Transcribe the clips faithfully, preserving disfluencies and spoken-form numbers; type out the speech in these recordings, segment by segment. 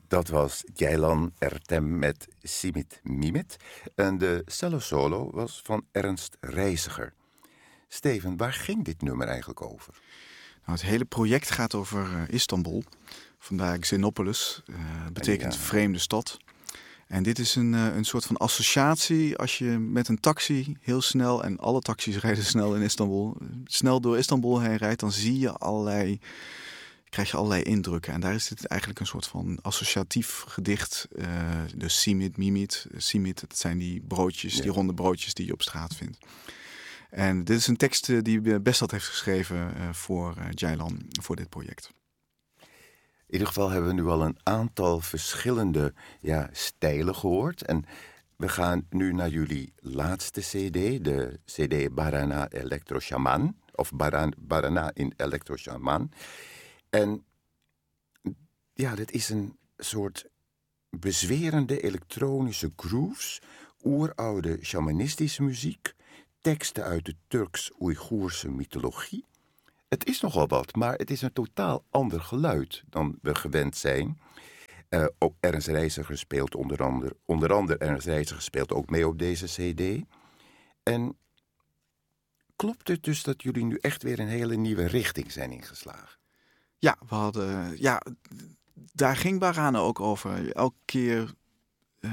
Dat was Ceylan Ertem met Simit Mimit. En de cello solo was van Ernst Reiziger. Steven, waar ging dit nummer eigenlijk over? Nou, het hele project gaat over uh, Istanbul. Vandaar Xenopolis. Uh, betekent ja. vreemde stad. En dit is een, uh, een soort van associatie als je met een taxi heel snel, en alle taxis rijden snel in Istanbul, snel door Istanbul heen rijdt, dan zie je allerlei, krijg je allerlei indrukken. En daar is dit eigenlijk een soort van associatief gedicht. Uh, dus simit, mimit. Simit, dat zijn die broodjes, ja. die ronde broodjes die je op straat vindt. En dit is een tekst uh, die Bestad heeft geschreven uh, voor uh, Ceylan, voor dit project. In ieder geval hebben we nu al een aantal verschillende ja, stijlen gehoord. En we gaan nu naar jullie laatste cd, de cd Barana Electro Shaman. Of Baran, Barana in Electro Shaman. En ja, dit is een soort bezwerende elektronische grooves, oeroude shamanistische muziek, teksten uit de Turks-Oeigoerse mythologie. Het is nogal wat, maar het is een totaal ander geluid dan we gewend zijn. Uh, ook Ernst Reiziger speelt onder andere, onder andere Ernst Reiziger speelt ook mee op deze cd. En klopt het dus dat jullie nu echt weer een hele nieuwe richting zijn ingeslagen? Ja, we hadden, ja, daar ging Barana ook over. Elke keer uh,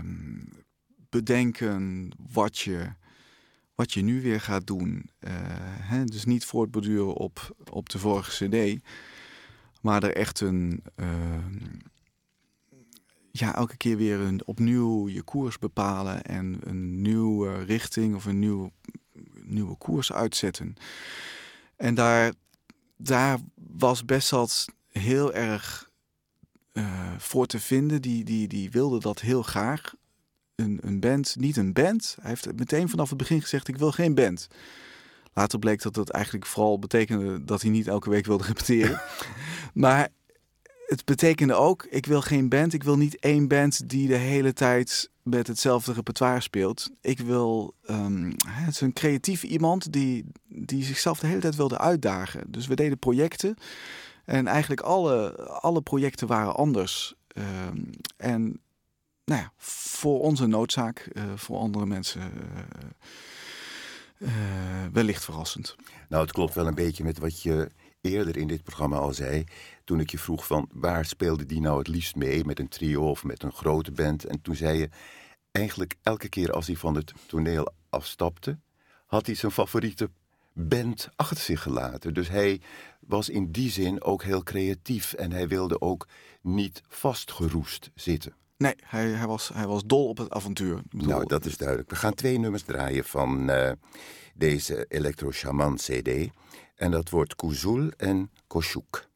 bedenken wat je, wat je nu weer gaat doen. Uh, hè? Dus niet voortborduren op, op de vorige cd. Maar er echt een... Uh, ja, elke keer weer een, opnieuw je koers bepalen. En een nieuwe richting of een nieuw, nieuwe koers uitzetten. En daar... Daar was Bestad heel erg uh, voor te vinden. Die, die, die wilde dat heel graag. Een, een band, niet een band. Hij heeft meteen vanaf het begin gezegd, ik wil geen band. Later bleek dat dat eigenlijk vooral betekende dat hij niet elke week wilde repeteren. Maar het betekende ook, ik wil geen band. Ik wil niet één band die de hele tijd met hetzelfde repertoire speelt. Ik wil... Um, het is een creatief iemand die, die zichzelf de hele tijd wilde uitdagen. Dus we deden projecten. En eigenlijk alle, alle projecten waren anders. Um, en nou ja, voor onze noodzaak, uh, voor andere mensen... Uh, uh, wellicht verrassend. Nou, het klopt wel een beetje met wat je eerder in dit programma al zei. Toen ik je vroeg van waar speelde die nou het liefst mee? Met een trio of met een grote band? En toen zei je, eigenlijk elke keer als hij van het toneel afstapte, had hij zijn favoriete band achter zich gelaten. Dus hij was in die zin ook heel creatief en hij wilde ook niet vastgeroest zitten. Nee, hij, hij, was, hij was dol op het avontuur. Bedoel, nou, dat is duidelijk. We gaan twee nummers draaien van uh, deze Electro Shaman cd. En dat wordt Kuzul en Koshuk.